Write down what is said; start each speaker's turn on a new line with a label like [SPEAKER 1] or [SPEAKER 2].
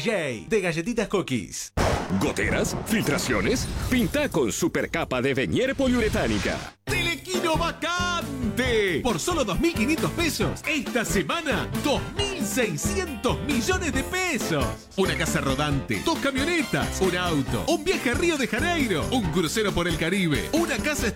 [SPEAKER 1] DJ de Galletitas Cookies.
[SPEAKER 2] ¿Goteras? ¿Filtraciones? Pinta con supercapa de Venier poliuretánica.
[SPEAKER 1] ¡Telequino vacante! Por solo 2.500 pesos. Esta semana, 2.600 millones de pesos. Una casa rodante, 2 camionetas, un auto, un viaje a Río de Janeiro, un crucero por el Caribe, una casa